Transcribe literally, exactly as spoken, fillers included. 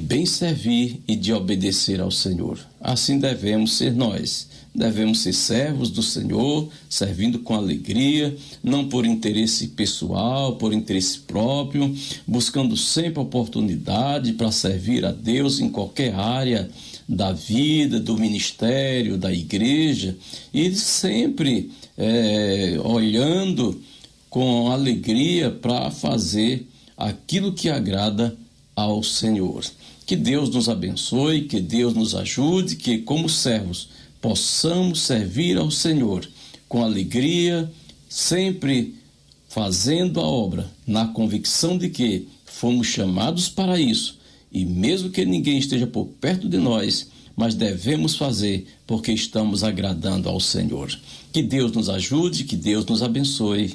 bem servir e de obedecer ao Senhor. Assim devemos ser nós. Devemos ser servos do Senhor, servindo com alegria, não por interesse pessoal, por interesse próprio, buscando sempre oportunidade para servir a Deus em qualquer área da vida, do ministério, da igreja, e sempre é, olhando com alegria para fazer aquilo que agrada ao Senhor. Que Deus nos abençoe, que Deus nos ajude, que como servos possamos servir ao Senhor com alegria, sempre fazendo a obra, na convicção de que fomos chamados para isso, e mesmo que ninguém esteja por perto de nós, mas devemos fazer porque estamos agradando ao Senhor. Que Deus nos ajude, que Deus nos abençoe.